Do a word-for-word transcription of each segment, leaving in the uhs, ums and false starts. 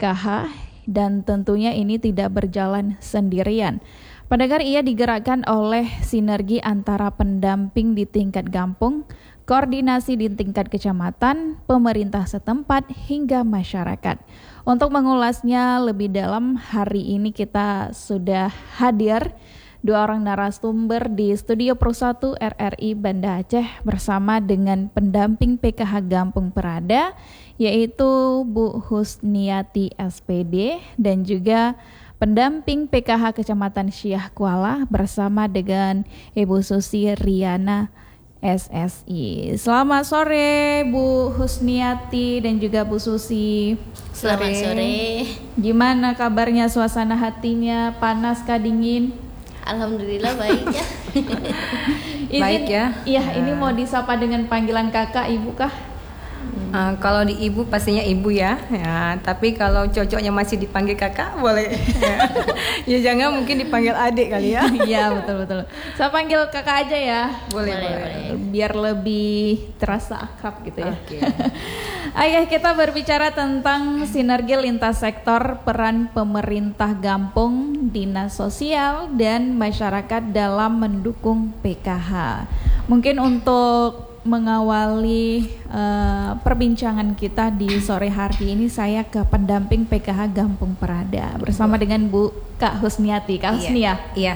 K H dan tentunya ini tidak berjalan sendirian. Pendengar, ia digerakkan oleh sinergi antara pendamping di tingkat kampung, koordinasi di tingkat kecamatan, pemerintah setempat hingga masyarakat. Untuk mengulasnya lebih dalam, hari ini kita sudah hadir dua orang narasumber di Studio Pro satu R R I Banda Aceh bersama dengan pendamping P K H Gampung Perada, yaitu Bu Husniati S P D, dan juga pendamping P K H Kecamatan Syah Kuala bersama dengan Ibu Susi Riana S S I. Selamat sore Bu Husniati dan juga Bu Susi. Selamat sore. Gimana kabarnya, suasana hatinya, panas kah dingin? Alhamdulillah baik ya. Baik ya. Iya, ini mau disapa dengan panggilan kakak, ibu kah? Uh, kalau di ibu pastinya ibu ya, ya. Tapi kalau cocoknya masih dipanggil kakak boleh. Ya, ya jangan mungkin dipanggil adik kali ya. Iya betul betul. Saya panggil kakak aja ya. Boleh boleh. boleh. Biar lebih terasa akrab gitu ya. Oke. Ayah, kita berbicara tentang sinergi lintas sektor, peran pemerintah kampung, dinas sosial dan masyarakat dalam mendukung P K H. Mungkin untuk mengawali uh, perbincangan kita di sore hari ini, saya ke pendamping P K H Gampung Perada bersama dengan Bu Kak Husniati. Kak Husni ya? Iya.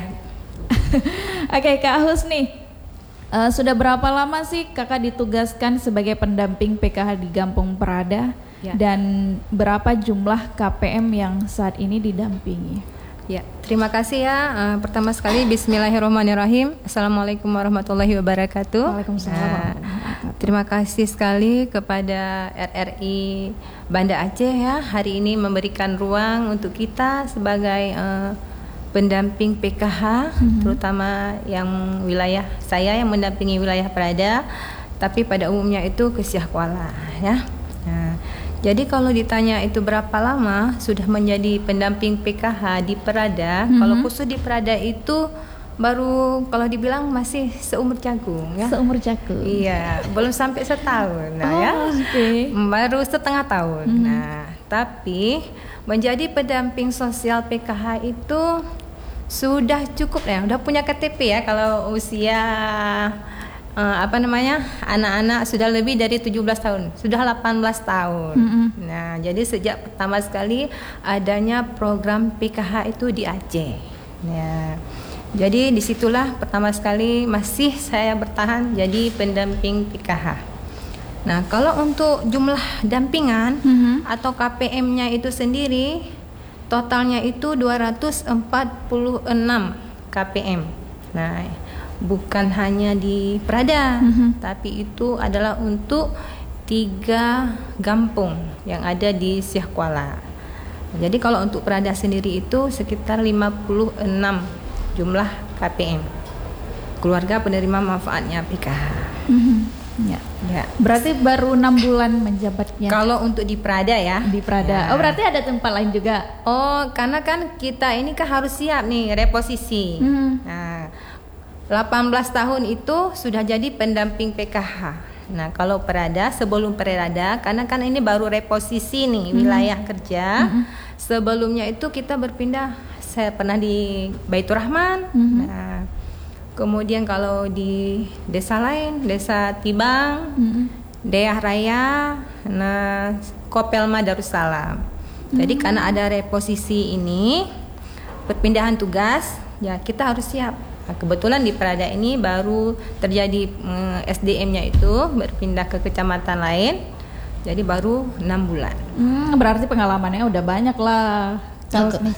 Oke, Kak Husni, uh, sudah berapa lama sih kakak ditugaskan sebagai pendamping P K H di Gampung Perada, ya, dan berapa jumlah K P M yang saat ini didampingi? Ya, terima kasih ya. Uh, pertama sekali Bismillahirrahmanirrahim. Assalamualaikum warahmatullahi wabarakatuh. Waalaikumsalam. Uh, terima kasih sekali kepada R R I Banda Aceh ya, hari ini memberikan ruang untuk kita sebagai uh, pendamping P K H, mm-hmm. terutama yang wilayah saya yang mendampingi wilayah Perada, tapi pada umumnya itu ke Syah Kuala ya. Nah, jadi kalau ditanya itu berapa lama sudah menjadi pendamping P K H di Perada, mm-hmm. kalau khusus di Perada itu baru kalau dibilang masih seumur jagung ya. Seumur jagung. Iya, belum sampai setahun nah oh, ya. Okay. Baru setengah tahun. Mm-hmm. Nah, tapi menjadi pendamping sosial P K H itu sudah cukup ya, udah punya K T P ya kalau usia Uh, apa namanya anak-anak sudah lebih dari tujuh belas tahun, sudah delapan belas tahun. Mm-hmm. Nah, jadi sejak pertama sekali adanya program P K H itu di Aceh. Ya, jadi disitulah pertama sekali masih saya bertahan jadi pendamping P K H. Nah, kalau untuk jumlah dampingan mm-hmm. atau K P M-nya itu sendiri totalnya itu dua ratus empat puluh enam K P M. Nah, bukan hanya di Perada, mm-hmm. tapi itu adalah untuk tiga kampung yang ada di Syah Kuala. Jadi kalau untuk Perada sendiri itu sekitar lima puluh enam jumlah K P M, keluarga penerima manfaatnya P K H. Mm-hmm. Ya. Ya. Berarti baru enam bulan menjabatnya. Kalau untuk di Perada ya. Di Perada. Ya. Oh, berarti ada tempat lain juga. Oh, karena kan kita ini kan harus siap nih reposisi. Mm-hmm. Nah, delapan belas tahun itu sudah jadi pendamping P K H. Nah, kalau Perada, sebelum Perada, karena kan ini baru reposisi nih mm-hmm. wilayah kerja. Mm-hmm. Sebelumnya itu kita berpindah, saya pernah di Baitur Rahman. Mm-hmm. Nah, kemudian kalau di desa lain, Desa Tibang, mm-hmm. Deyah Raya, nah Kopelma Darussalam. Mm-hmm. Jadi karena ada reposisi ini, perpindahan tugas, ya kita harus siap. Nah, kebetulan di Perada ini baru terjadi mm, S D M-nya itu berpindah ke kecamatan lain, jadi baru enam bulan. Hmm, berarti pengalamannya udah banyak lah. Cukup.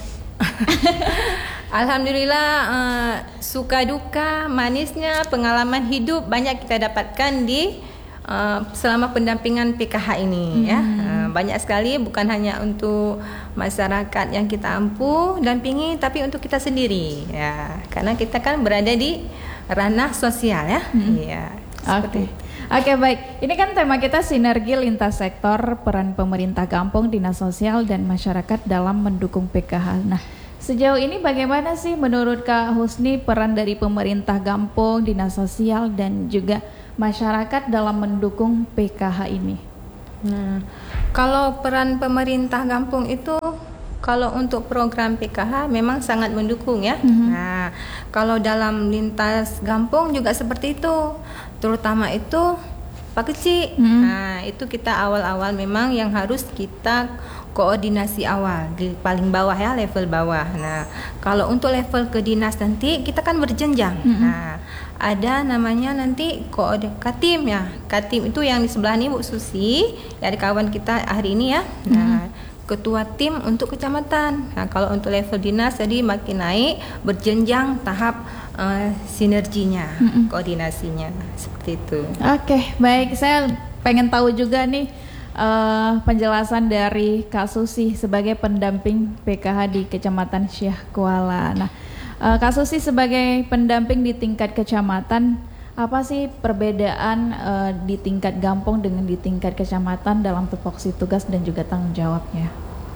Alhamdulillah, uh, suka duka, manisnya pengalaman hidup banyak kita dapatkan di uh, selama pendampingan P K H ini hmm. ya. Uh, banyak sekali, bukan hanya untuk masyarakat yang kita ampuh dampingi, tapi untuk kita sendiri ya, karena kita kan berada di ranah sosial ya. Hmm. Ya, Oke. Okay. Oke okay, baik, ini kan tema kita sinergi lintas sektor, peran pemerintah kampung, dinas sosial dan masyarakat dalam mendukung P K H. Nah, sejauh ini bagaimana sih menurut Kak Husni peran dari pemerintah kampung, dinas sosial dan juga masyarakat dalam mendukung P K H ini? Nah, Kalau peran pemerintah kampung itu, kalau untuk program P K H memang sangat mendukung ya. Mm-hmm. Nah, kalau dalam lintas kampung juga seperti itu, terutama itu Pak Kecil. Mm-hmm. Nah, itu kita awal-awal memang yang harus kita koordinasi awal di paling bawah ya, level bawah. Nah, kalau untuk level ke dinas nanti kita kan berjenjang. Mm-hmm. Nah, ada namanya nanti koordinasi Katim ya. Katim itu yang di sebelah ini Bu Susi, ya ada kawan kita hari ini ya. Nah, mm-hmm. ketua tim untuk kecamatan. Nah, kalau untuk level dinas jadi makin naik berjenjang tahap uh, sinerginya, mm-hmm. koordinasinya seperti itu. Oke, baik. Saya pengen tahu juga nih uh, penjelasan dari Kak Susi sebagai pendamping P K H di Kecamatan Syah Kuala. Nah, uh, Kak Susi sebagai pendamping di tingkat kecamatan, apa sih perbedaan uh, di tingkat kampung dengan di tingkat kecamatan dalam tupoksi tugas dan juga tanggung jawabnya?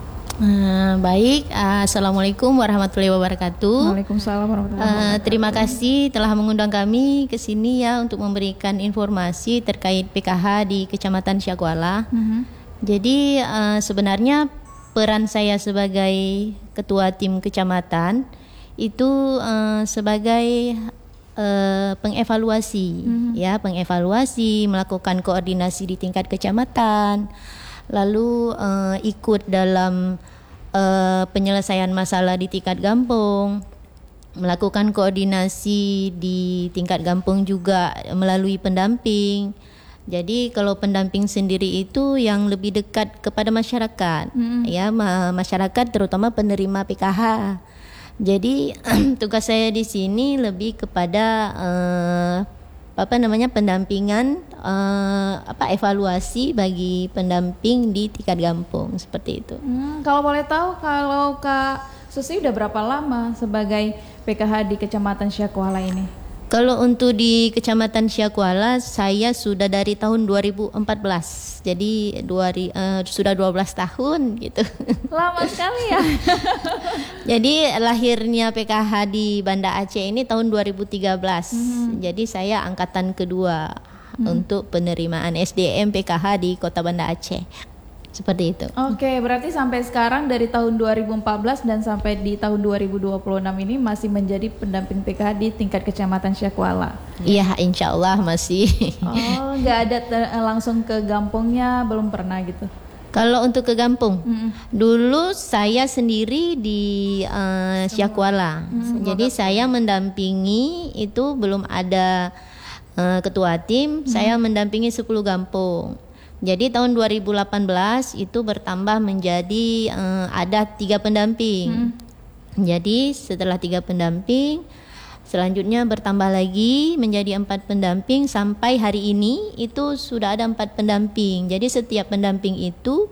Uh, baik, uh, Assalamualaikum warahmatullahi wabarakatuh. Waalaikumsalam warahmatullahi wabarakatuh. Uh, terima kasih telah mengundang kami ke sini ya untuk memberikan informasi terkait P K H di Kecamatan Syah Kuala. Uh-huh. Jadi uh, sebenarnya peran saya sebagai ketua tim kecamatan itu uh, sebagai Uh, pengevaluasi, mm-hmm. ya pengevaluasi, melakukan koordinasi di tingkat kecamatan, lalu uh, ikut dalam uh, penyelesaian masalah di tingkat kampung, melakukan koordinasi di tingkat kampung juga melalui pendamping. Jadi kalau pendamping sendiri itu yang lebih dekat kepada masyarakat, mm-hmm. ya ma- masyarakat terutama penerima P K H. Jadi tugas saya di sini lebih kepada uh, apa namanya pendampingan, uh, apa evaluasi bagi pendamping di tingkat kampung seperti itu. Hmm, kalau boleh tahu, kalau Kak Susi udah berapa lama sebagai P K H di Kecamatan Syah Kuala ini? Kalau untuk di Kecamatan Syah Kuala saya sudah dari tahun dua ribu empat belas. Jadi dua, uh, sudah dua belas tahun gitu. Lama sekali ya. Jadi lahirnya P K H di Banda Aceh ini tahun dua ribu tiga belas. Hmm. Jadi saya angkatan kedua hmm. untuk penerimaan S D M P K H di Kota Banda Aceh. Seperti itu. Oke, berarti sampai sekarang dari tahun dua ribu empat belas dan sampai di tahun dua ribu dua puluh enam ini masih menjadi pendamping P K H di tingkat Kecamatan Syah Kuala. Iya, insya Allah masih. Oh, nggak ada ter- langsung ke kampungnya, belum pernah gitu? Kalau untuk ke kampung, mm-hmm. dulu saya sendiri di uh, Syah Kuala. Mm-hmm. Jadi saya mendampingi itu belum ada uh, ketua tim, mm-hmm. saya mendampingi sepuluh kampung. Jadi tahun dua ribu delapan belas itu bertambah menjadi uh, ada tiga pendamping. Hmm. Jadi setelah tiga pendamping, selanjutnya bertambah lagi menjadi empat pendamping sampai hari ini itu sudah ada empat pendamping. Jadi setiap pendamping itu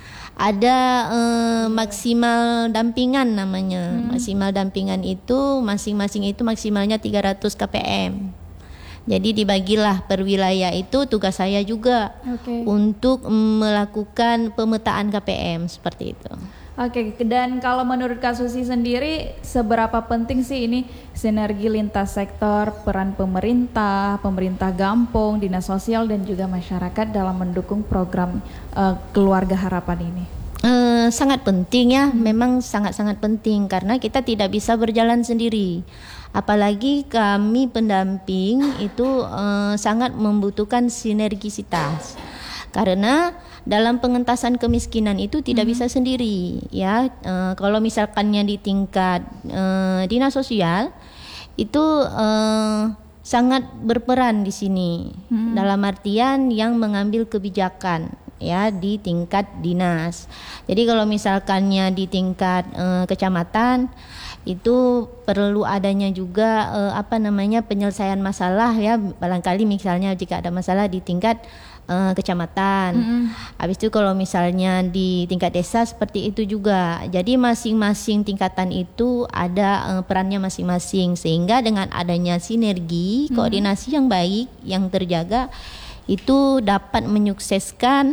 ada uh, maksimal dampingan namanya. Hmm. Maksimal dampingan itu masing-masing itu maksimalnya tiga ratus K P M. Jadi dibagilah per wilayah itu tugas saya juga okay. untuk melakukan pemetaan K P M seperti itu. Oke, okay. Dan kalau menurut Kak Susi sendiri seberapa penting sih ini sinergi lintas sektor, peran pemerintah, pemerintah kampung, dinas sosial dan juga masyarakat dalam mendukung program uh, Keluarga Harapan ini? Uh, sangat penting ya, hmm. memang sangat-sangat penting karena kita tidak bisa berjalan sendiri. Apalagi kami pendamping itu uh, sangat membutuhkan sinergisitas. Karena dalam pengentasan kemiskinan itu tidak hmm. bisa sendiri ya. Uh, kalau misalkannya di tingkat uh, dinas sosial itu uh, sangat berperan di sini. Hmm. Dalam artian yang mengambil kebijakan ya di tingkat dinas. Jadi kalau misalkannya di tingkat uh, kecamatan itu perlu adanya juga uh, apa namanya penyelesaian masalah ya, barangkali misalnya jika ada masalah di tingkat uh, kecamatan. Mm-hmm. Habis itu kalau misalnya di tingkat desa seperti itu juga. Jadi masing-masing tingkatan itu ada uh, perannya masing-masing sehingga dengan adanya sinergi, mm-hmm. koordinasi yang baik yang terjaga itu dapat menyukseskan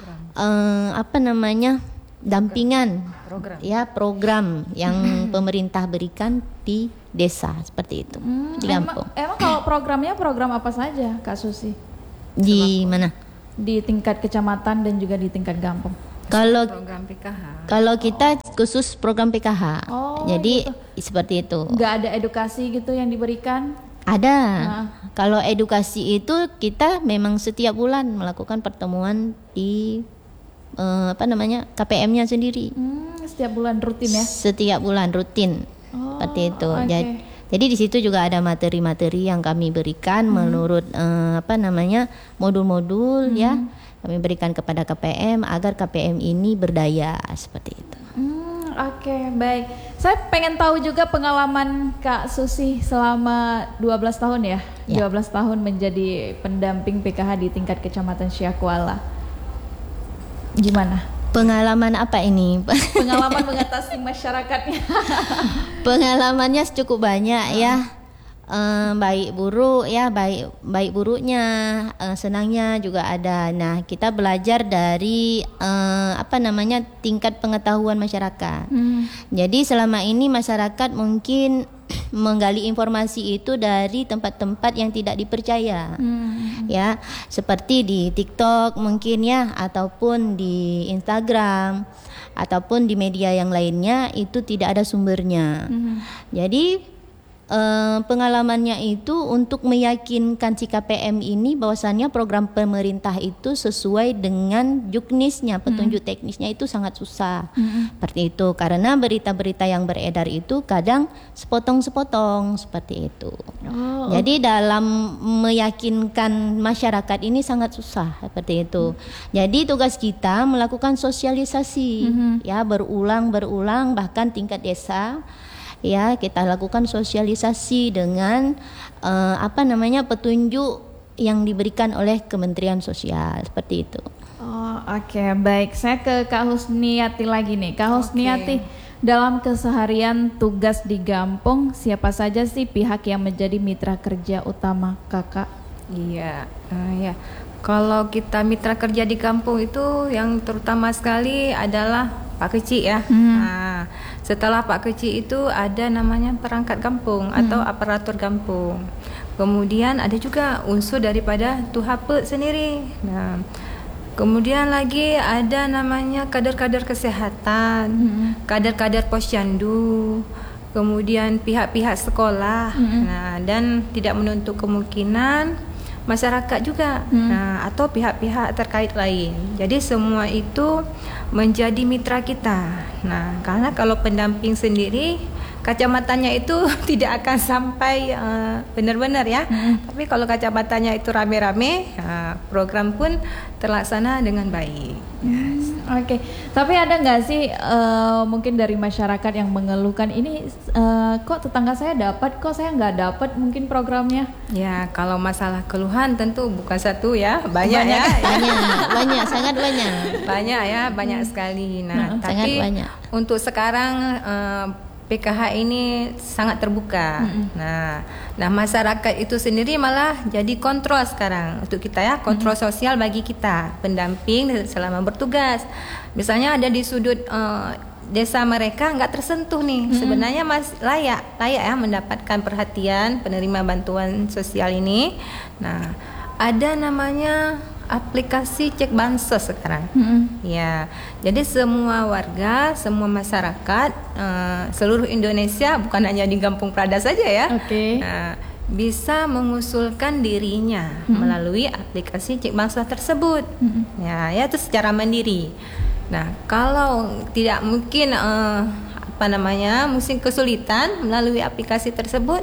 uh, apa namanya dampingan program. ya program yang hmm. pemerintah berikan di desa seperti itu hmm, di kampung. Emang, emang kalau programnya program apa saja Kak Susi? Di mana? di tingkat kecamatan dan juga di tingkat kampung? Kalau program P K H. kalau kita khusus program P K H. Oh, Jadi gitu. seperti itu. Nggak ada edukasi gitu yang diberikan? Ada. Nah. Kalau edukasi itu kita memang setiap bulan melakukan pertemuan di eh, apa namanya K P M-nya sendiri. Hmm, setiap bulan rutin ya? Setiap bulan rutin. Oh, Seperti itu. oke. Jadi, jadi di situ juga ada materi-materi yang kami berikan hmm. menurut eh, apa namanya modul-modul hmm. ya. Kami berikan kepada K P M agar K P M ini berdaya seperti itu. Hmm, Oke, okay, baik. Saya pengen tahu juga pengalaman Kak Susi selama dua belas tahun ya, ya. dua belas tahun menjadi pendamping P K H di tingkat Kecamatan Syakuala. Gimana? Pengalaman apa ini? Pengalaman mengatasi masyarakatnya. Pengalamannya cukup banyak ya. Uh, baik buruk ya, baik baik buruknya, uh, senangnya juga ada. Nah, kita belajar dari uh, apa namanya tingkat pengetahuan masyarakat. Hmm. Jadi selama ini masyarakat mungkin menggali informasi itu dari tempat-tempat yang tidak dipercaya, hmm. ya, seperti di TikTok mungkin ya, ataupun di Instagram, ataupun di media yang lainnya itu tidak ada sumbernya. Hmm. Jadi Uh, pengalamannya itu untuk meyakinkan si K P M ini bahwasannya program pemerintah itu sesuai dengan juknisnya, petunjuk hmm. teknisnya itu sangat susah. Hmm. Seperti itu, karena berita-berita yang beredar itu kadang sepotong-sepotong seperti itu. Oh. Jadi dalam meyakinkan masyarakat ini sangat susah seperti itu. Hmm. Jadi tugas kita melakukan sosialisasi, hmm. ya berulang-berulang bahkan tingkat desa. Ya, kita lakukan sosialisasi dengan uh, apa namanya petunjuk yang diberikan oleh Kementerian Sosial seperti itu. Oh, oke, okay. Baik. Saya ke Kak Husniati lagi nih. Kak Husniati, okay. Dalam keseharian tugas di Gampung, siapa saja sih pihak yang menjadi mitra kerja utama Kakak? Iya, uh, ya. Kalau kita mitra kerja di kampung itu yang terutama sekali adalah Pak Kecik ya. Hmm. Nah, setelah Pak Kecik itu ada namanya perangkat kampung hmm. atau aparatur kampung. Kemudian ada juga unsur daripada Tu H P sendiri. Nah, kemudian lagi ada namanya kader-kader kesehatan, hmm. kader-kader posyandu, kemudian pihak-pihak sekolah. Hmm. Nah, dan tidak menutup kemungkinan masyarakat juga, hmm. nah, atau pihak-pihak terkait lain. Jadi semua itu menjadi mitra kita. Nah, karena kalau pendamping sendiri, kacamatannya itu tidak akan sampai uh, benar-benar ya. Hmm. Tapi kalau kacamatanya itu rame-rame, uh, program pun terlaksana dengan baik. Yes. Oke, okay. Tapi ada nggak sih uh, mungkin dari masyarakat yang mengeluhkan ini uh, kok tetangga saya dapat, kok saya nggak dapat mungkin programnya? Ya, kalau masalah keluhan tentu bukan satu ya, banyak, banyak ya, banyak, banyak, sangat banyak, banyak ya, banyak hmm. sekali. Nah, hmm, tapi banyak. Untuk sekarang uh, P K H ini sangat terbuka. Mm-hmm. Nah, nah masyarakat itu sendiri malah jadi kontrol sekarang untuk kita ya, kontrol mm-hmm. sosial bagi kita, pendamping selama bertugas. Misalnya ada di sudut uh, desa mereka nggak tersentuh nih, mm-hmm. sebenarnya mas layak, layak ya mendapatkan perhatian penerima bantuan sosial ini. Nah, ada namanya aplikasi cek bansos sekarang, mm-hmm. ya. Jadi semua warga, semua masyarakat uh, seluruh Indonesia, bukan hanya di Kampung Prada saja ya, okay. uh, bisa mengusulkan dirinya mm-hmm. melalui aplikasi cek bansos tersebut, mm-hmm. ya, ya itu secara mandiri. Nah, kalau tidak mungkin uh, apa namanya, mungkin kesulitan melalui aplikasi tersebut,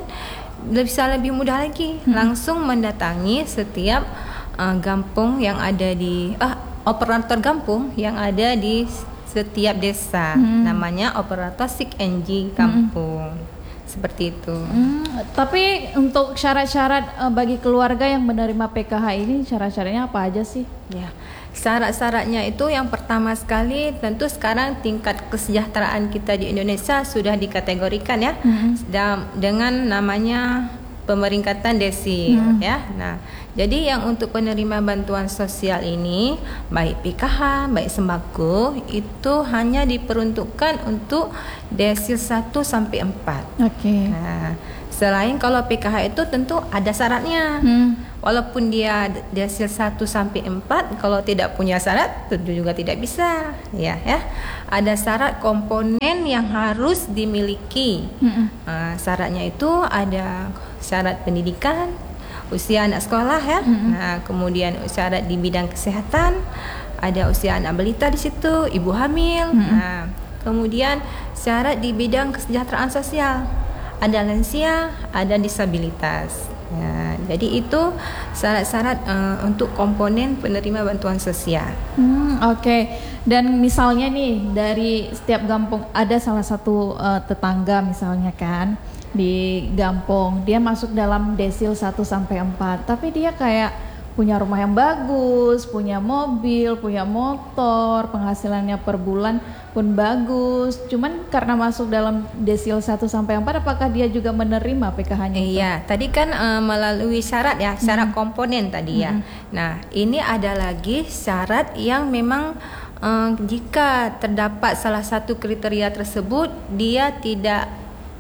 bisa lebih mudah lagi, mm-hmm. langsung mendatangi setiap Uh, gampung yang ada di ah operator gampung yang ada di setiap desa, hmm. namanya operator S I K N G kampung, hmm. seperti itu. Hmm, tapi untuk syarat-syarat uh, bagi keluarga yang menerima P K H ini, syarat-syaratnya apa aja sih? Ya, syarat-syaratnya itu yang pertama sekali tentu sekarang tingkat kesejahteraan kita di Indonesia sudah dikategorikan ya, hmm. dengan namanya pemeringkatan desil Hmm. ya. Nah, jadi yang untuk penerima bantuan sosial ini baik P K H, baik sembako itu hanya diperuntukkan untuk desil satu sampai empat. Oke. Nah, selain kalau P K H itu tentu ada syaratnya. Hmm. Walaupun dia desil satu sampai empat, kalau tidak punya syarat tentu juga tidak bisa, ya ya. Ada syarat komponen yang harus dimiliki. Mm-mm. Uh, syaratnya itu ada syarat pendidikan, usia anak sekolah ya. Mm-mm. Nah, kemudian syarat di bidang kesehatan, ada usia anak balita di situ, ibu hamil. Mm-mm. Nah, kemudian syarat di bidang kesejahteraan sosial, ada lansia, ada disabilitas. Ya, jadi itu syarat-syarat uh, untuk komponen penerima bantuan sosial. Hmm, Oke. Dan misalnya nih dari setiap kampung ada salah satu uh, tetangga misalnya kan di kampung dia masuk dalam desil satu sampai empat, tapi dia kayak punya rumah yang bagus, punya mobil, punya motor, penghasilannya per bulan pun bagus. Cuman karena masuk dalam desil satu sampai empat, apakah dia juga menerima P K H-nya itu? Iya, tadi kan uh, melalui syarat ya, syarat Hmm. komponen tadi ya. Hmm. Nah, ini ada lagi syarat yang memang uh, jika terdapat salah satu kriteria tersebut, dia tidak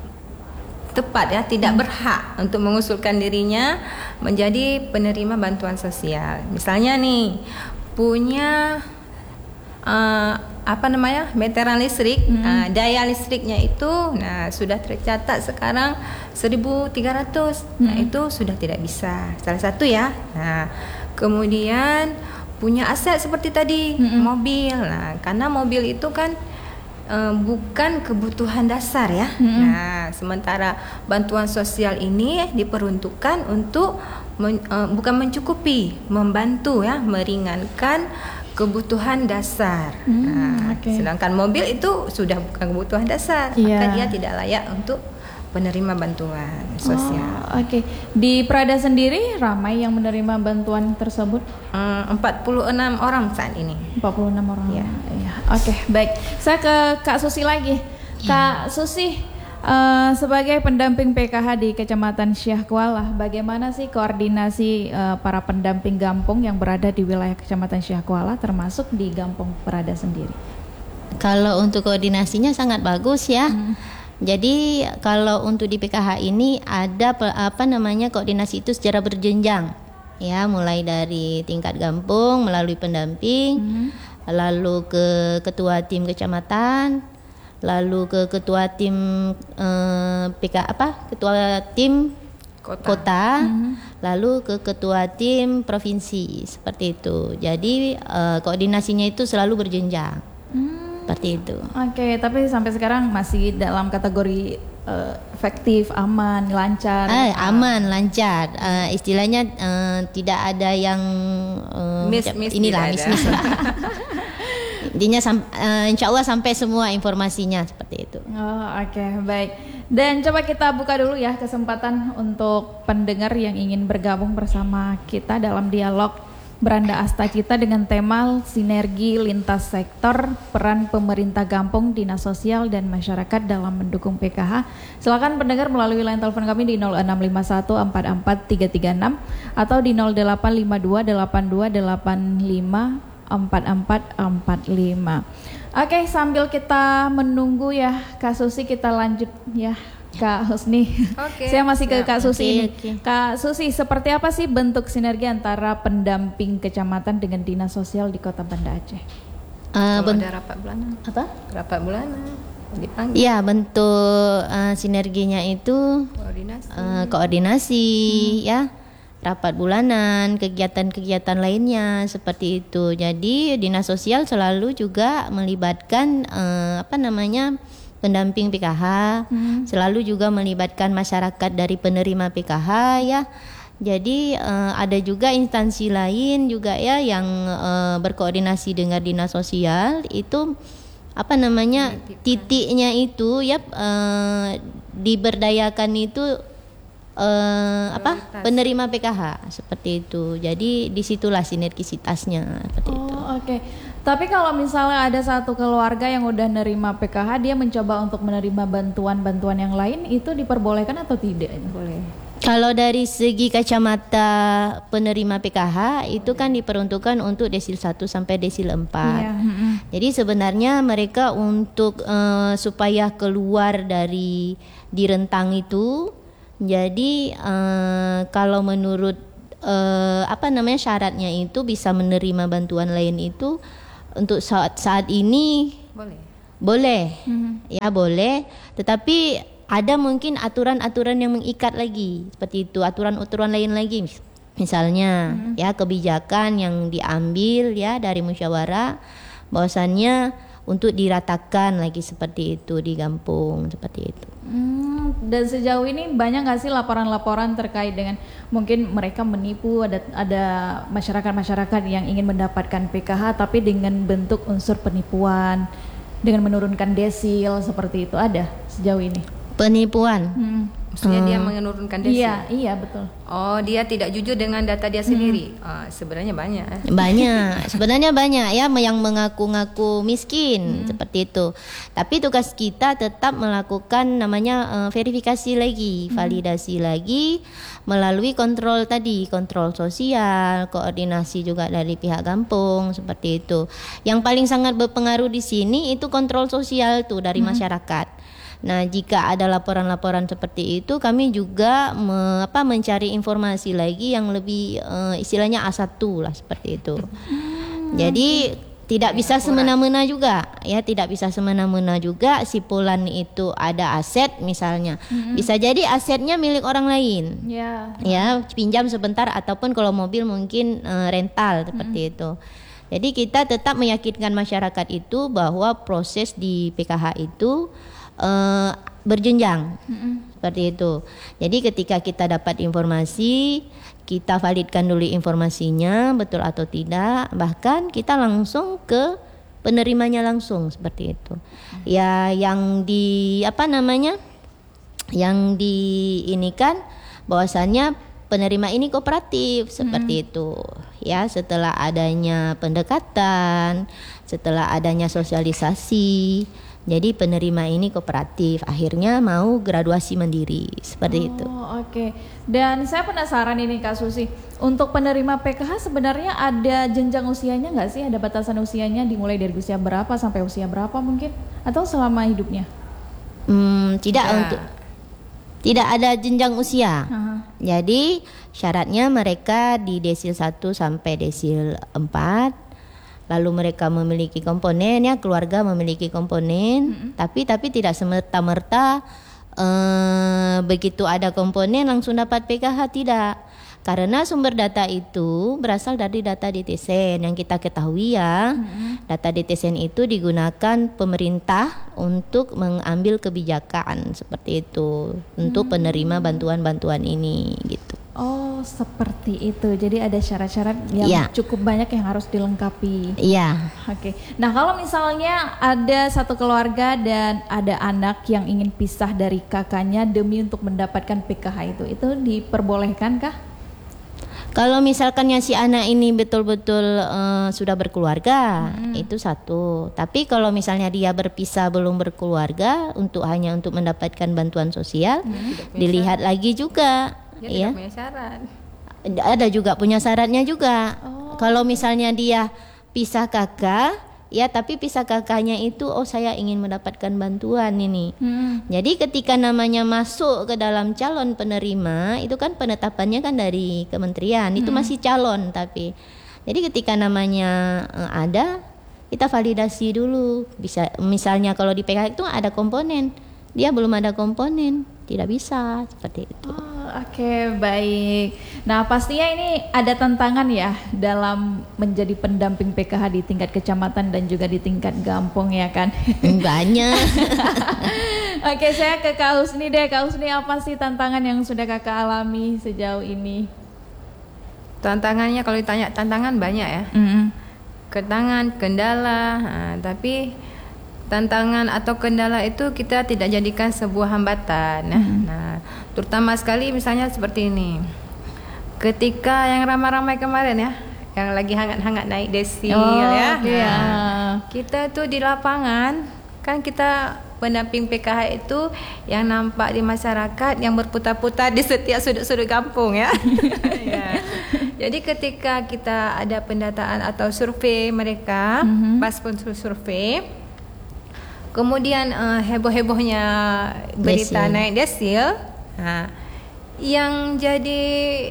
tepat ya, tidak Hmm. berhak untuk mengusulkan dirinya menjadi penerima bantuan sosial. Misalnya nih, punya uh, apa namanya meteran listrik, Hmm. uh, daya listriknya itu, nah sudah tercatat sekarang seribu tiga ratus. Nah Hmm. itu sudah tidak bisa. Salah satu ya. Nah kemudian punya aset seperti tadi, Hmm. mobil. Nah karena mobil itu kan uh, bukan kebutuhan dasar ya. Hmm. Nah sementara bantuan sosial ini diperuntukkan untuk men, uh, bukan mencukupi, membantu ya, meringankan kebutuhan dasar. Hmm, Nah, oke. sedangkan mobil itu sudah bukan kebutuhan dasar, Iya. maka dia tidak layak untuk penerima bantuan sosial. Oh, Oke. Di Prada sendiri ramai yang menerima bantuan tersebut? Hmm, empat puluh enam orang saat ini. empat puluh enam orang. Iya. Iya. Oke, baik. Saya ke Kak Susi lagi. Kak Susi, eh, sebagai pendamping P K H di Kecamatan Syah Kuala, bagaimana sih koordinasi eh, para pendamping kampung yang berada di wilayah Kecamatan Syah Kuala, termasuk di Kampung Prada sendiri? Kalau untuk koordinasinya sangat bagus ya. Hmm. Jadi kalau untuk di P K H ini ada pe- apa namanya koordinasi itu secara berjenjang. Ya, mulai dari tingkat kampung melalui pendamping, Hmm. lalu ke ketua tim kecamatan, lalu ke ketua tim eh, P K apa? Ketua tim Kota. kota, Hmm. lalu ke ketua tim provinsi, seperti itu. Jadi eh, koordinasinya itu selalu berjenjang. Hmm. Seperti itu. Oke, tapi sampai sekarang masih dalam kategori eh, efektif, aman, lancar. Ah, aman, lancar. Eh, istilahnya eh, tidak ada yang eh, Miss- macam- miss inilah tidak miss ada. miss lah. Intinya sam- eh, insya Allah sampai semua informasinya seperti itu. Oh, oke, baik. Dan coba kita buka dulu ya kesempatan untuk pendengar yang ingin bergabung bersama kita dalam dialog Beranda Asta kita dengan tema sinergi lintas sektor, peran pemerintah kampung, dinas sosial dan masyarakat dalam mendukung P K H. Silakan pendengar melalui line telepon kami di nol enam lima satu empat empat tiga tiga enam atau di nol delapan lima dua delapan dua delapan lima empat empat empat lima. Oke, sambil kita menunggu ya Kak Susi, kita lanjut ya Kak Husni. Oke, Saya masih ke siap. Kak Susi Oke, ini. oke. Kak Susi, seperti apa sih bentuk sinergi antara pendamping kecamatan dengan dinas sosial di Kota Banda Aceh? Eh, Kalau ben- ada rapat bulanan, apa? rapat bulanan dipanggil, Iya, bentuk eh, sinerginya itu koordinasi. eh, koordinasi ya, rapat bulanan, kegiatan-kegiatan lainnya seperti itu. Jadi dinas sosial selalu juga melibatkan eh, apa namanya pendamping P K H, Hmm. selalu juga melibatkan masyarakat dari penerima P K H ya. Jadi eh, ada juga instansi lain juga ya yang eh, berkoordinasi dengan dinas sosial itu apa namanya titiknya itu ya eh, diberdayakan itu eh, apa Prioritas. penerima P K H seperti itu. Jadi disitulah sinergisitasnya seperti itu. Oh, oke. Tapi kalau misalnya ada satu keluarga yang udah nerima P K H, dia mencoba untuk menerima bantuan-bantuan yang lain, itu diperbolehkan atau tidak? Boleh. Kalau dari segi kacamata penerima P K H itu kan diperuntukkan untuk desil satu sampai desil empat. Iya, mm-mm. Jadi sebenarnya mereka untuk uh, supaya keluar dari di rentang itu, jadi uh, kalau menurut uh, apa namanya syaratnya itu bisa menerima bantuan lain itu untuk saat saat ini Boleh. boleh, Mm-hmm. ya boleh. Tetapi ada mungkin aturan-aturan yang mengikat lagi seperti itu, aturan-aturan lain lagi. Misalnya hmm. ya kebijakan yang diambil ya dari musyawarah bahwasannya untuk diratakan lagi seperti itu di kampung seperti itu. Hmm, dan sejauh ini banyak nggak sih laporan-laporan terkait dengan mungkin mereka menipu, ada ada masyarakat-masyarakat yang ingin mendapatkan P K H tapi dengan bentuk unsur penipuan dengan menurunkan desil seperti itu, ada sejauh ini? Penipuan. Hmm. Maksudnya Hmm. dia menurunkan desil. Iya, iya betul. Oh, dia tidak jujur dengan data dia sendiri. Ah, sebenarnya banyak. Banyak, sebenarnya banyak ya yang mengaku-ngaku miskin seperti itu. Tapi tugas kita tetap melakukan namanya uh, verifikasi lagi, validasi lagi melalui kontrol tadi, kontrol sosial, koordinasi juga dari pihak kampung seperti itu. Yang paling sangat berpengaruh di sini itu kontrol sosial tuh dari masyarakat. Nah, jika ada laporan-laporan seperti itu, kami juga me, apa, mencari informasi lagi yang lebih uh, istilahnya A satu lah seperti itu. Hmm. Jadi tidak bisa semena-mena juga, ya tidak bisa semena-mena juga si Pulan itu ada aset misalnya, hmm. bisa jadi asetnya milik orang lain, ya, ya pinjam sebentar ataupun kalau mobil mungkin uh, rental seperti hmm. itu. Jadi kita tetap meyakinkan masyarakat itu bahwa proses di P K H itu Uh, berjenjang mm-hmm. seperti itu. Jadi ketika kita dapat informasi, kita validkan dulu informasinya betul atau tidak, bahkan kita langsung ke penerimanya langsung seperti itu. Mm-hmm. Ya yang di apa namanya? Yang di ini kan bahwasannya penerima ini kooperatif seperti mm-hmm. itu. Ya, setelah adanya pendekatan, setelah adanya sosialisasi, jadi penerima ini kooperatif, akhirnya mau graduasi mandiri seperti oh, itu. Oke, okay. Dan saya penasaran ini Kak Susi, untuk penerima P K H sebenarnya ada jenjang usianya nggak sih? Ada batasan usianya dimulai dari usia berapa sampai usia berapa mungkin? Atau selama hidupnya? Hmm, tidak ya. untuk tidak ada jenjang usia. Uh-huh. Jadi syaratnya mereka di desil satu sampai desil empat. Lalu mereka memiliki komponen ya, keluarga memiliki komponen, mm-hmm. tapi tapi tidak semerta-merta eh, begitu ada komponen langsung dapat P K H, tidak. Karena sumber data itu berasal dari data D T S E N yang kita ketahui ya. Mm-hmm. Data D T S E N itu digunakan pemerintah untuk mengambil kebijakan seperti itu untuk mm-hmm. penerima bantuan-bantuan ini gitu. Oh, seperti itu. Jadi ada syarat-syarat yang ya. cukup banyak yang harus dilengkapi. Iya. Oke. Nah, kalau misalnya ada satu keluarga dan ada anak yang ingin pisah dari kakaknya demi untuk mendapatkan P K H itu, itu diperbolehkankah? Kalau misalkannya si anak ini betul-betul uh, sudah berkeluarga, hmm. itu satu. Tapi kalau misalnya dia berpisah belum berkeluarga, untuk hanya untuk mendapatkan bantuan sosial, hmm. dilihat lagi juga. Dia ya. tidak punya syarat. Ada juga punya syaratnya juga. Oh. Kalau misalnya dia pisah kakak, ya tapi pisah kakaknya itu, oh saya ingin mendapatkan bantuan ini. Hmm. Jadi ketika namanya masuk ke dalam calon penerima, itu kan penetapannya kan dari kementerian, hmm. itu masih calon tapi. Jadi ketika namanya uh, ada, kita validasi dulu. Bisa misalnya kalau di P K H itu ada komponen, dia belum ada komponen, tidak bisa seperti itu. Oh, Oke, okay, baik. Nah, pastinya ini ada tantangan ya dalam menjadi pendamping P K H di tingkat kecamatan dan juga di tingkat kampung ya kan? Banyak. Oke, okay, saya ke Kak Husni deh. Kak Husni, apa sih tantangan yang sudah Kakak alami sejauh ini? Tantangannya kalau ditanya tantangan banyak ya. Mm-hmm. Tantangan, kendala, nah, tapi tantangan atau kendala itu kita tidak jadikan sebuah hambatan. Nah, hmm. nah, terutama sekali misalnya seperti ini. Ketika yang ramai-ramai kemarin ya, yang lagi hangat-hangat naik desil oh, ya. Iya. Nah, kita tuh di lapangan kan kita pendamping P K H itu yang nampak di masyarakat, yang berputar-putar di setiap sudut-sudut kampung ya. Ya. Jadi ketika kita ada pendataan atau survei mereka, mm-hmm. pas pun survei, kemudian uh, heboh-hebohnya berita desil. naik desil, nah, yang jadi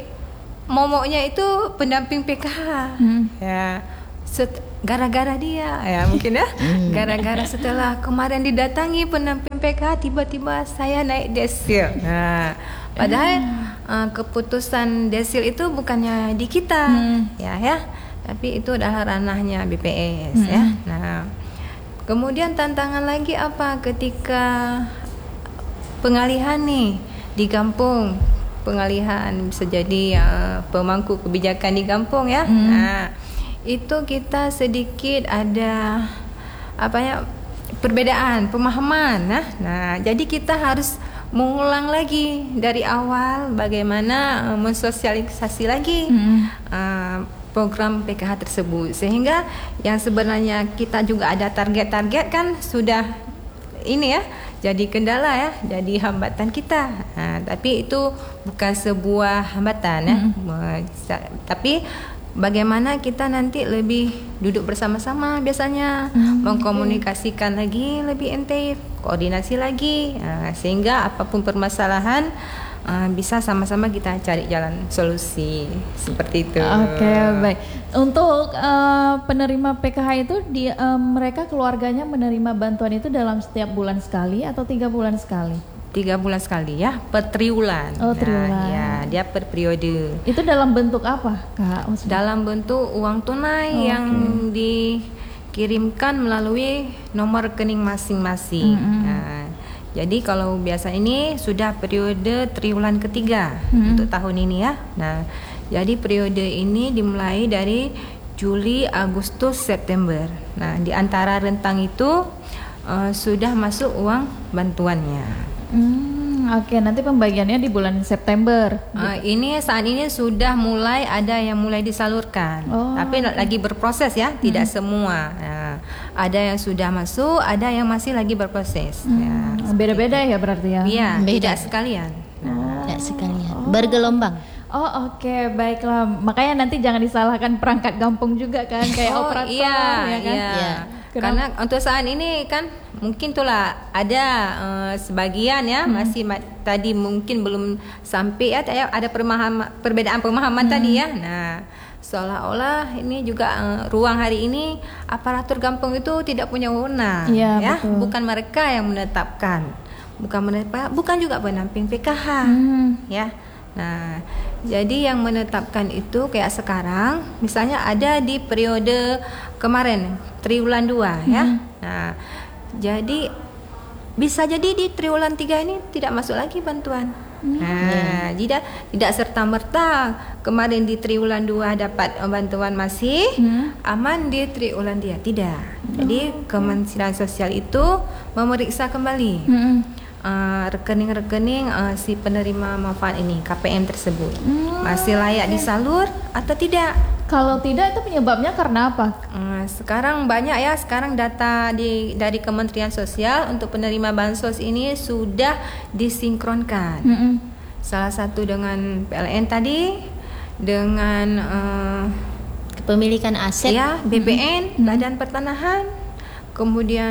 momoknya itu pendamping P K H, hmm. ya, Set, gara-gara dia, ya mungkin ya, hmm. gara-gara setelah kemarin didatangi pendamping P K H, tiba-tiba saya naik desil. Nah, padahal uh, keputusan desil itu bukannya di kita, hmm. ya ya, tapi itu adalah ranahnya B P S, hmm. ya. Nah, kemudian tantangan lagi apa ketika pengalihan nih di kampung? Pengalihan bisa jadi uh, pemangku kebijakan di kampung ya. Hmm. Nah, itu kita sedikit ada apa ya perbedaan pemahaman. Nah, nah jadi kita harus mengulang lagi dari awal bagaimana uh, mensosialisasi lagi hmm. uh, program P K H tersebut, sehingga yang sebenarnya kita juga ada target-target kan sudah ini ya. Jadi kendala ya, jadi hambatan kita. Nah, tapi itu bukan sebuah hambatan ya. Mm. Tapi bagaimana kita nanti lebih duduk bersama-sama biasanya, mm. mengkomunikasikan okay. lagi lebih intensif, koordinasi lagi, nah, sehingga apapun permasalahan uh, bisa sama-sama kita cari jalan solusi seperti itu. Oke, okay, baik. Untuk uh, penerima P K H itu di uh, mereka keluarganya menerima bantuan itu dalam setiap bulan sekali atau tiga bulan sekali? Tiga bulan sekali ya, per triwulan. Oh, triwulan. Nah, ya, dia per periode. Itu dalam bentuk apa, Kak? Maksudnya? Dalam bentuk uang tunai oh, yang okay. dikirimkan melalui nomor rekening masing-masing. Mm-hmm. Nah, jadi kalau biasa ini sudah periode triwulan ketiga mm-hmm. untuk tahun ini ya. Nah, jadi periode ini dimulai dari Juli, Agustus, September. Nah, di antara rentang itu uh, sudah masuk uang bantuannya. Hmm, oke, okay. Nanti pembagiannya di bulan September. Uh, ini saat ini sudah mulai ada yang mulai disalurkan, oh, tapi okay. lagi berproses ya, hmm. tidak semua. Nah, ada yang sudah masuk, ada yang masih lagi berproses. Hmm. Ya, beda-beda ya berarti ya? Iya, beda tidak sekalian. Nah, oh. Tidak sekalian, oh. bergelombang. Oh oke, okay, baiklah. Makanya nanti jangan disalahkan perangkat kampung juga kan, kayak oh, operator iya, ya kan. Iya. Karena untuk saat ini kan mungkin itulah ada uh, sebagian ya hmm. masih ma- tadi mungkin belum sampai ya ada pemahaman, perbedaan pemahaman hmm. tadi ya. Nah, seolah-olah ini juga uh, ruang hari ini aparatur kampung itu tidak punya wewenang ya, ya? Bukan mereka yang menetapkan. Bukan menetap, bukan juga pendamping P K H hmm. ya. Nah, jadi yang menetapkan itu kayak sekarang, misalnya ada di periode kemarin triwulan dua hmm. ya. Nah, jadi bisa jadi di triwulan tiga ini tidak masuk lagi bantuan. Hmm. Nah, tidak tidak serta merta kemarin di triwulan dua dapat bantuan masih hmm. aman di triwulan tiga tidak. Jadi oh, Kementerian Sosial itu memeriksa kembali. Hmm. Uh, rekening-rekening uh, si penerima manfaat ini K P M tersebut hmm, masih layak okay. disalur atau tidak. Kalau tidak itu penyebabnya karena apa? Uh, sekarang banyak ya, sekarang data di dari Kementerian Sosial untuk penerima bansos ini sudah disinkronkan. Mm-hmm. Salah satu dengan P L N tadi, dengan uh, kepemilikan aset ya B P N, mm-hmm. Badan Pertanahan, kemudian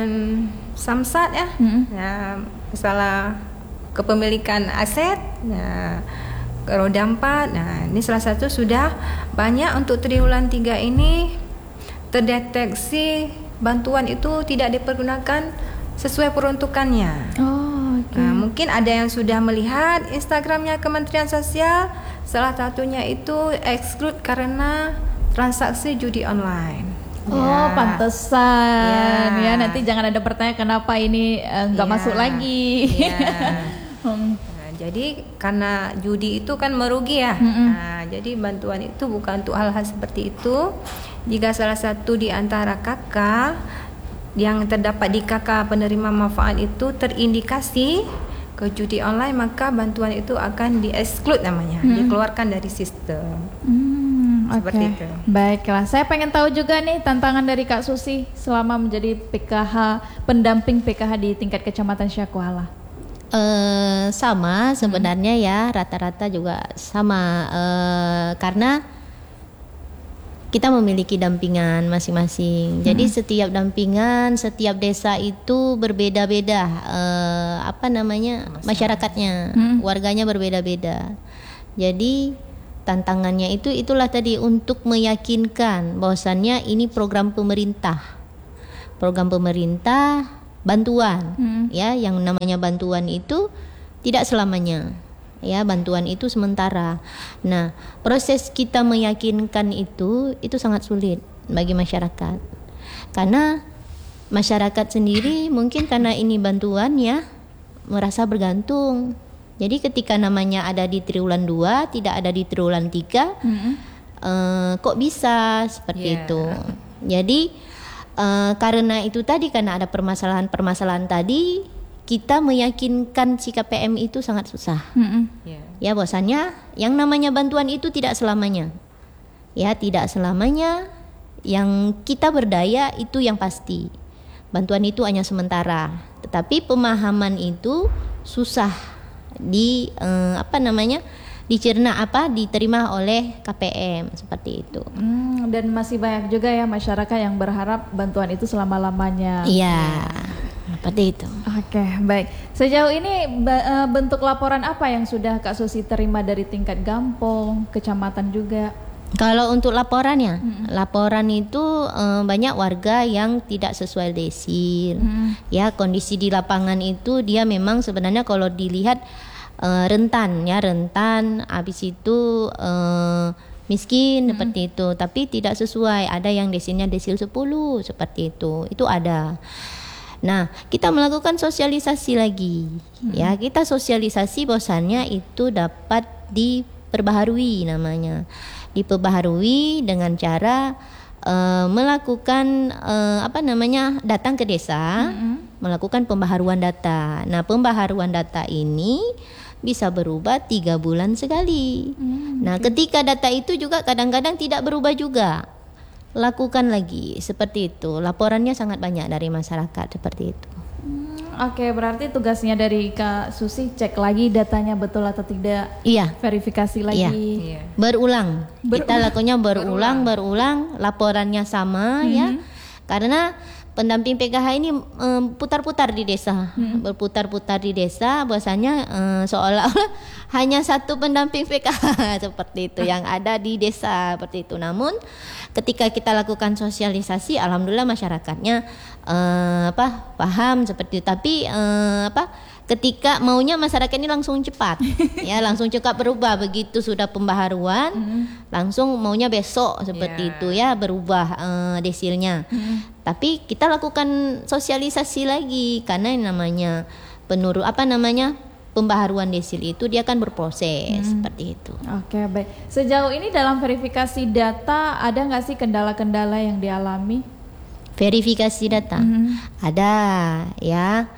Samsat ya. Mm-hmm. Nah, masalah kepemilikan aset, nah, roda empat, nah ini salah satu sudah banyak untuk triwulan tiga ini terdeteksi bantuan itu tidak dipergunakan sesuai peruntukannya. Oh, okay. Nah, mungkin ada yang sudah melihat Instagramnya Kementerian Sosial, salah satunya itu exclude karena transaksi judi online. Oh, ya. Pantesan ya. Ya, nanti jangan ada pertanyaan kenapa ini nggak uh, ya. masuk lagi. Ya. hmm. Nah, jadi karena judi itu kan merugi ya. Mm-hmm. Nah, jadi bantuan itu bukan untuk hal-hal seperti itu. Jika salah satu di antara kakak yang terdapat di kakak penerima manfaat itu terindikasi ke judi online, maka bantuan itu akan di-exclude namanya, mm-hmm. dikeluarkan dari sistem. Mm. seperti Oke, itu. baiklah. Saya pengen tahu juga nih tantangan dari Kak Susi selama menjadi P K H, pendamping P K H di tingkat Kecamatan Syakuala. Eh, sama sebenarnya ya, rata-rata juga sama, eh, karena kita memiliki dampingan masing-masing. Jadi setiap dampingan, setiap desa itu berbeda-beda, eh, apa namanya, masyarakatnya, warganya berbeda-beda. Jadi tantangannya itu itulah tadi, untuk meyakinkan bahwasannya ini program pemerintah, program pemerintah bantuan, ya, yang namanya bantuan itu tidak selamanya. Ya, bantuan itu sementara. Nah, proses kita meyakinkan itu itu sangat sulit bagi masyarakat. Karena masyarakat sendiri mungkin karena ini bantuan ya, merasa bergantung. Jadi ketika namanya ada di triwulan dua, tidak ada di triwulan tiga, mm-hmm. uh, kok bisa seperti yeah. itu. Jadi uh, karena itu tadi, karena ada permasalahan-permasalahan tadi, kita meyakinkan si K P M itu sangat susah. Mm-hmm. Yeah. Ya, bahwasannya yang namanya bantuan itu tidak selamanya. Ya, tidak selamanya. Yang kita berdaya itu yang pasti. Bantuan itu hanya sementara. Tetapi pemahaman itu susah di eh, apa namanya? dicerna apa diterima oleh K P M seperti itu. Hmm, dan masih banyak juga ya masyarakat yang berharap bantuan itu selama-lamanya. Iya. Seperti itu. Oke, baik. Sejauh ini bentuk laporan apa yang sudah Kak Susi terima dari tingkat Gampong, kecamatan juga? Kalau untuk laporannya, hmm. laporan itu eh, banyak warga yang tidak sesuai desil. Hmm. Ya, kondisi di lapangan itu dia memang sebenarnya kalau dilihat eh, rentan ya, rentan. Habis itu eh, miskin hmm. seperti itu, tapi tidak sesuai. Ada yang desilnya desil sepuluh seperti itu. Itu ada. Nah, kita melakukan sosialisasi lagi, hmm. ya, kita sosialisasi bahwasannya itu dapat diperbaharui namanya, diperbaharui dengan cara uh, melakukan uh, apa namanya, datang ke desa, hmm. melakukan pembaharuan data. Nah, pembaharuan data ini bisa berubah tiga bulan sekali. Hmm, nah, okay. ketika data itu juga kadang-kadang tidak berubah juga, lakukan lagi seperti itu. Laporannya sangat banyak dari masyarakat seperti itu. Hmm, Oke, okay, berarti tugasnya dari Kak Susi cek lagi datanya betul atau tidak. Iya. Verifikasi lagi. Iya. Berulang. Ber- Kita lakukannya berulang, berulang. Laporannya sama mm-hmm. ya. Karena pendamping P K H ini um, putar-putar di desa, hmm. berputar-putar di desa, bahwasanya um, seolah-olah hanya satu pendamping P K H seperti itu yang ada di desa seperti itu. Namun ketika kita lakukan sosialisasi, alhamdulillah masyarakatnya um, apa paham seperti itu. Tapi um, apa ketika maunya masyarakat ini langsung cepat, ya langsung cepat berubah begitu sudah pembaharuan, mm. langsung maunya besok seperti yeah. itu ya berubah uh, desilnya. Mm. Tapi kita lakukan sosialisasi lagi karena yang namanya penurun apa namanya pembaharuan desil itu dia kan berproses mm. seperti itu. Oke, baik. Sejauh ini dalam verifikasi data ada nggak sih kendala-kendala yang dialami? Verifikasi data mm. ada ya.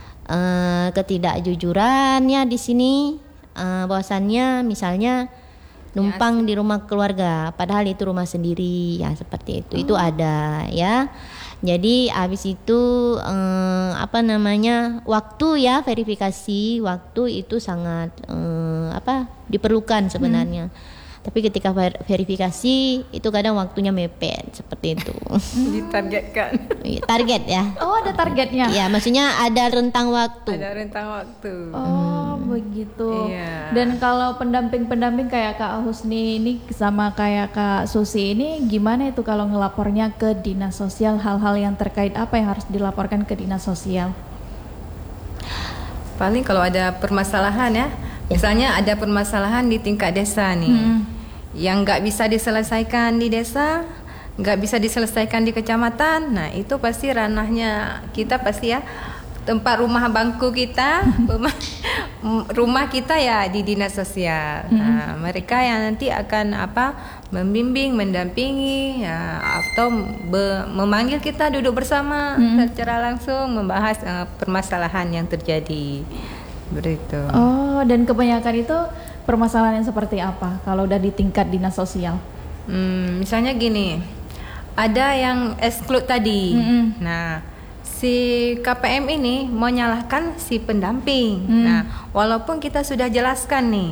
Uh, ketidakjujurannya di sini uh, bahwasannya misalnya numpang ya, di rumah keluarga padahal itu rumah sendiri ya seperti itu. Oh. Itu ada ya. Jadi habis itu uh, apa namanya waktu ya verifikasi waktu itu sangat uh, apa diperlukan sebenarnya. Hmm. Tapi ketika ver- verifikasi itu kadang waktunya mepet seperti itu. Ditargetkan. Target ya. Oh, ada targetnya. Iya, maksudnya ada rentang waktu. Ada rentang waktu. Oh, hmm. begitu. Iya. Dan kalau pendamping-pendamping kayak Kak Husni ini sama kayak Kak Susi ini gimana itu kalau ngelapornya ke dinas sosial, hal-hal yang terkait apa yang harus dilaporkan ke dinas sosial? Paling kalau ada permasalahan ya, misalnya ada permasalahan di tingkat desa nih. Hmm. Yang nggak bisa diselesaikan di desa, nggak bisa diselesaikan di kecamatan, nah itu pasti ranahnya kita pasti ya tempat rumah bangku kita, rumah kita ya di dinas sosial. Hmm. Nah, mereka yang nanti akan apa membimbing, mendampingi, ya, atau be, memanggil kita duduk bersama hmm. secara langsung membahas uh, permasalahan yang terjadi. Begitu. Oh, dan kebanyakan itu permasalahan yang seperti apa kalau udah di tingkat dinas sosial? Hmm, misalnya gini, ada yang exclude tadi. Mm-mm. Nah, si K P M ini mau nyalahkan si pendamping. Mm. Nah, walaupun kita sudah jelaskan nih,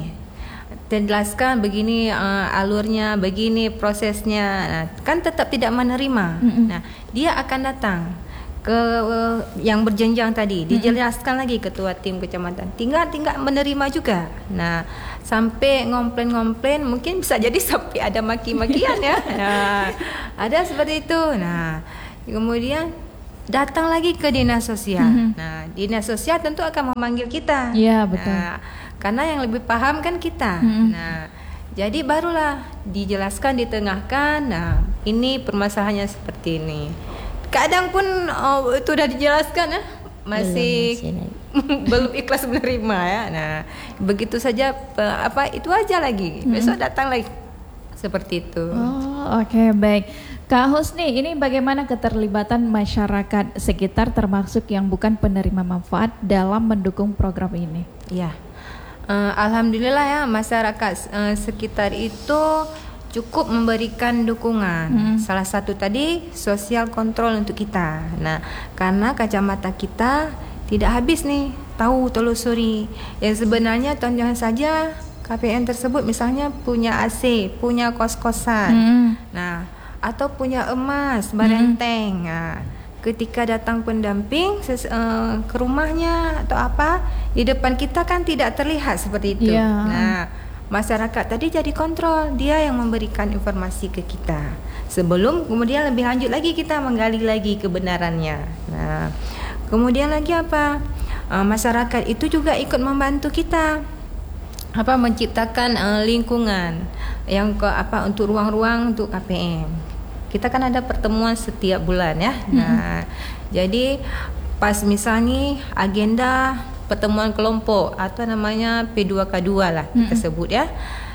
jelaskan begini uh, alurnya, begini prosesnya, nah, kan tetap tidak menerima. Mm-mm. Nah, dia akan datang ke uh, yang berjenjang tadi, dijelaskan lagi ketua tim kecamatan, tinggal tinggal menerima juga. Nah, sampai ngomplain-ngomplain, mungkin bisa jadi sampai ada maki-makian ya. Nah, ada seperti itu. Nah, kemudian datang lagi ke dinas sosial. Mm-hmm. Nah, dinas sosial tentu akan memanggil kita. Iya, betul. Nah, karena yang lebih paham kan kita. Mm-hmm. Nah, jadi barulah dijelaskan, ditengahkan. Nah, ini permasalahannya seperti ini. Kadang pun oh, itu udah dijelaskan ya, masih Belum, masih belum ikhlas menerima ya. Nah, begitu saja pe- apa itu aja lagi. Besok datang lagi. Seperti itu. Oh, oke, okay, baik. Kak Husni, ini bagaimana keterlibatan masyarakat sekitar termasuk yang bukan penerima manfaat dalam mendukung program ini? Ya. Uh, alhamdulillah ya, masyarakat uh, sekitar itu cukup memberikan dukungan. Hmm. Salah satu tadi sosial kontrol untuk kita. Nah, karena kacamata kita tidak habis nih tahu telusuri. Yang sebenarnya contohnya saja K P M tersebut misalnya punya A C, punya kos-kosan. Hmm. Nah, atau punya emas, barenteng. Hmm. Nah, ketika datang pendamping ses, uh, ke rumahnya atau apa, di depan kita kan tidak terlihat seperti itu. Yeah. Nah, masyarakat tadi jadi kontrol, dia yang memberikan informasi ke kita. Sebelum kemudian lebih lanjut lagi kita menggali lagi kebenarannya. Nah, kemudian lagi apa? Uh, masyarakat itu juga ikut membantu kita. Apa menciptakan uh, lingkungan yang ke apa untuk ruang-ruang untuk K P M. Kita kan ada pertemuan setiap bulan ya. Mm-hmm. Nah, jadi pas misalnya agenda pertemuan kelompok atau namanya P dua K dua lah kita mm-hmm. sebut ya.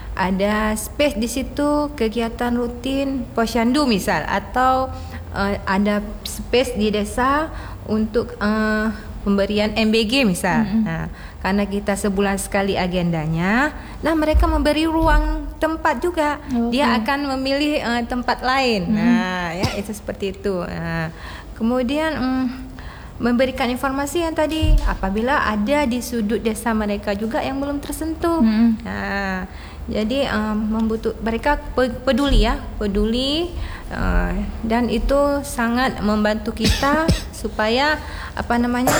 Ada space di situ kegiatan rutin posyandu misal atau uh, ada space di desa untuk uh, pemberian M B G misal. Mm-hmm. Nah, karena kita sebulan sekali agendanya, nah mereka memberi ruang tempat juga. Okay. Dia akan memilih uh, tempat lain. Mm-hmm. Nah, ya itu seperti itu. Nah, kemudian um, memberikan informasi yang tadi apabila ada di sudut desa mereka juga yang belum tersentuh. Mm-hmm. Nah, jadi um, membutuh mereka peduli ya, peduli uh, dan itu sangat membantu kita supaya apa namanya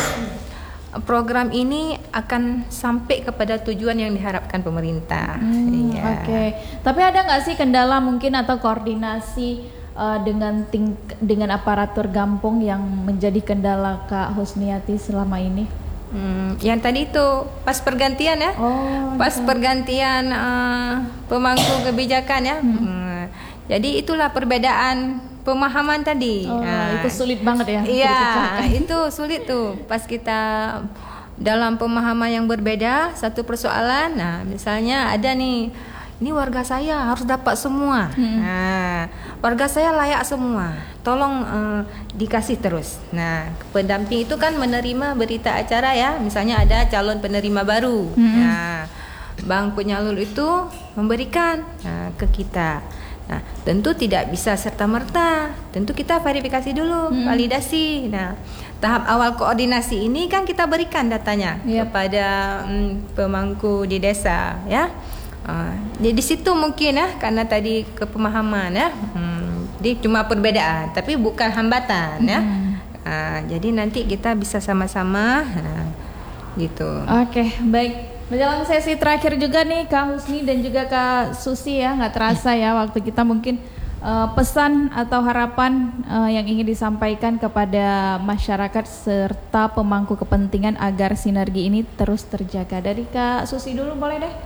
program ini akan sampai kepada tujuan yang diharapkan pemerintah. Hmm, ya. Oke, okay. Tapi ada nggak sih kendala mungkin atau koordinasi uh, dengan ting- dengan aparatur Gampong yang menjadi kendala Kak Husniati selama ini? Hmm, yang tadi itu pas pergantian ya, oh, pas okay. pergantian uh, pemangku kebijakan ya. Hmm. Hmm, jadi itulah perbedaan pemahaman tadi. Oh, nah, itu sulit banget ya. Iya, itu sulit tuh pas kita dalam pemahaman yang berbeda satu persoalan. Nah, misalnya ada nih, ini warga saya harus dapat semua. Hmm. Nah, warga saya layak semua. Tolong uh, dikasih terus. Nah, pendamping itu kan menerima berita acara ya. Misalnya ada calon penerima baru. Hmm. Nah, Bang penyalur itu memberikan nah, ke kita. Nah, tentu tidak bisa serta-merta. Tentu kita verifikasi dulu, hmm. validasi. Nah, tahap awal koordinasi ini kan kita berikan datanya yep. kepada mm, pemangku di desa, ya. Uh, di, di situ mungkin ya, karena tadi kepemahaman ya. Hmm, jadi cuma perbedaan, tapi bukan hambatan hmm. ya. Uh, jadi nanti kita bisa sama-sama, uh, gitu. Oke, okay, baik. Menjelang sesi terakhir juga nih Kak Husni dan juga Kak Susi ya, nggak terasa ya waktu kita mungkin uh, pesan atau harapan uh, yang ingin disampaikan kepada masyarakat serta pemangku kepentingan agar sinergi ini terus terjaga. Dari Kak Susi dulu boleh deh.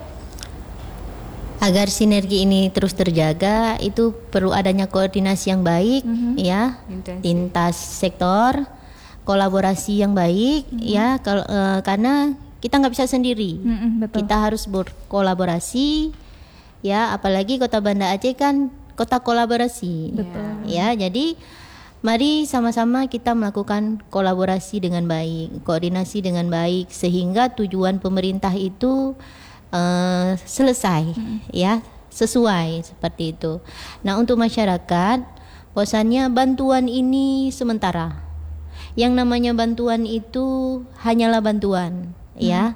Agar sinergi ini terus terjaga itu perlu adanya koordinasi yang baik mm-hmm. ya, lintas sektor, kolaborasi yang baik mm-hmm. ya, kalau uh, karena kita nggak bisa sendiri, mm-mm, betul. Kita harus berkolaborasi, ya. Apalagi Kota Banda Aceh kan kota kolaborasi, betul. Ya. Jadi mari sama-sama kita melakukan kolaborasi dengan baik, koordinasi dengan baik, sehingga tujuan pemerintah itu uh, selesai, mm. ya, sesuai seperti itu. Nah, untuk masyarakat, bahwasannya bantuan ini sementara. Yang namanya bantuan itu hanyalah bantuan, hmm. ya.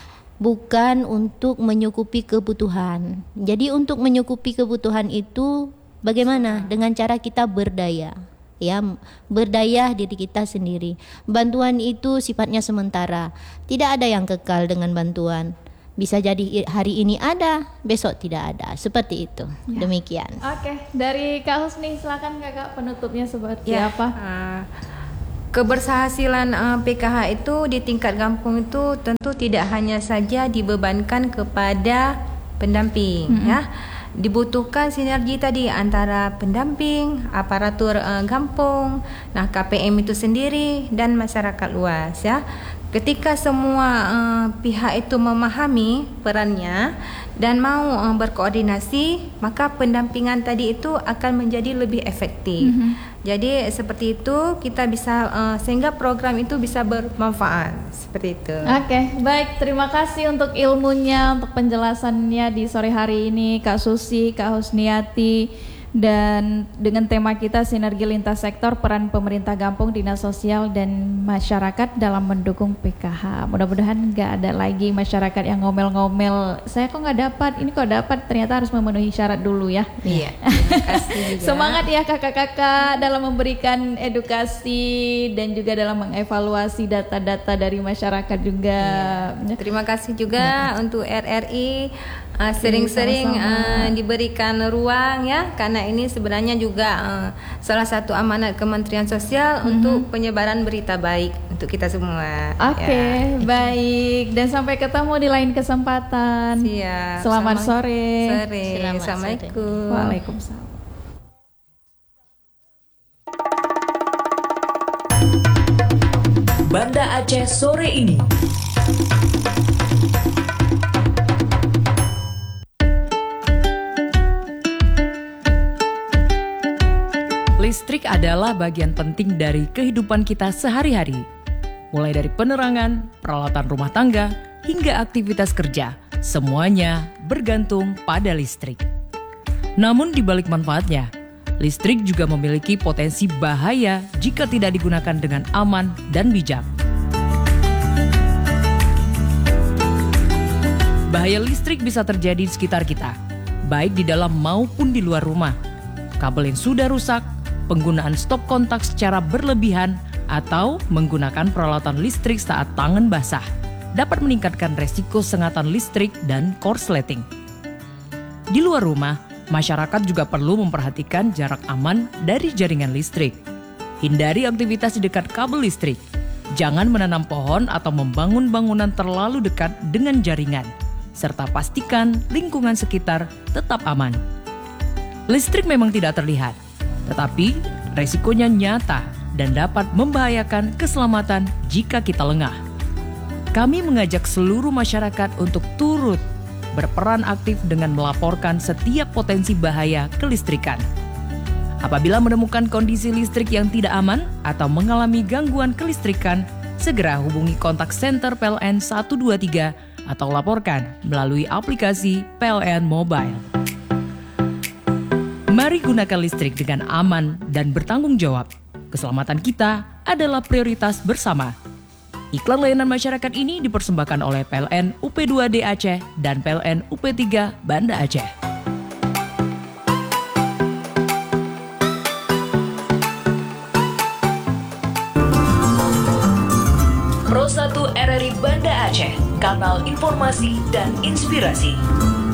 Bukan untuk menyukupi kebutuhan. Jadi untuk menyukupi kebutuhan itu bagaimana? Dengan cara kita berdaya. Ya, berdaya diri kita sendiri. Bantuan itu sifatnya sementara. Tidak ada yang kekal dengan bantuan. Bisa jadi hari ini ada, besok tidak ada. Seperti itu. Ya. Demikian. Oke, dari Kak Husni, silakan Kakak penutupnya seperti ya, apa? Uh, keberhasilan uh, P K H itu di tingkat kampung itu tentu tidak hanya saja dibebankan kepada pendamping, mm-hmm. ya. Dibutuhkan sinergi tadi antara pendamping, aparatur uh, kampung, nah K P M itu sendiri dan masyarakat luas, ya. Ketika semua uh, pihak itu memahami perannya dan mau uh, berkoordinasi, maka pendampingan tadi itu akan menjadi lebih efektif. Mm-hmm. Jadi seperti itu kita bisa uh, sehingga program itu bisa bermanfaat seperti itu. Oke, okay, baik, terima kasih untuk ilmunya, untuk penjelasannya di sore hari ini Kak Susi, Kak Husniati. Dan dengan tema kita sinergi lintas sektor, peran pemerintah kampung, dinas sosial dan masyarakat dalam mendukung P K H. Mudah-mudahan nggak ada lagi masyarakat yang ngomel-ngomel, saya kok nggak dapat, ini kok dapat, ternyata harus memenuhi syarat dulu ya. Iya. Terima kasih juga. Semangat ya kakak-kakak dalam memberikan edukasi dan juga dalam mengevaluasi data-data dari masyarakat juga. Iya. Terima kasih juga ya. Untuk R R I. Uh, sering-sering uh, diberikan ruang ya, karena ini sebenarnya juga uh, salah satu amanat Kementerian Sosial mm-hmm. untuk penyebaran berita baik untuk kita semua. Oke, okay, ya. Baik, dan sampai ketemu di lain kesempatan. Siap. Selamat Sama, sore. Sore. Selamat Assalamualaikum. Sore. Waalaikumsalam. Banda Aceh sore ini. Listrik adalah bagian penting dari kehidupan kita sehari-hari. Mulai dari penerangan, peralatan rumah tangga, hingga aktivitas kerja, semuanya bergantung pada listrik. Namun di balik manfaatnya, listrik juga memiliki potensi bahaya jika tidak digunakan dengan aman dan bijak. Bahaya listrik bisa terjadi di sekitar kita, baik di dalam maupun di luar rumah. Kabel yang sudah rusak, penggunaan stop kontak secara berlebihan, atau menggunakan peralatan listrik saat tangan basah dapat meningkatkan resiko sengatan listrik dan korsleting. Di luar rumah, masyarakat juga perlu memperhatikan jarak aman dari jaringan listrik. Hindari aktivitas di dekat kabel listrik. Jangan menanam pohon atau membangun bangunan terlalu dekat dengan jaringan, serta pastikan lingkungan sekitar tetap aman. Listrik memang tidak terlihat, tetapi resikonya nyata dan dapat membahayakan keselamatan jika kita lengah. Kami mengajak seluruh masyarakat untuk turut berperan aktif dengan melaporkan setiap potensi bahaya kelistrikan. Apabila menemukan kondisi listrik yang tidak aman atau mengalami gangguan kelistrikan, segera hubungi kontak center P L N satu dua tiga atau laporkan melalui aplikasi P L N Mobile. Mari gunakan listrik dengan aman dan bertanggung jawab. Keselamatan kita adalah prioritas bersama. Iklan layanan masyarakat ini dipersembahkan oleh P L N U P dua D Aceh dan P L N U P tiga Banda Aceh. Pro satu R R I Banda Aceh, kanal informasi dan inspirasi.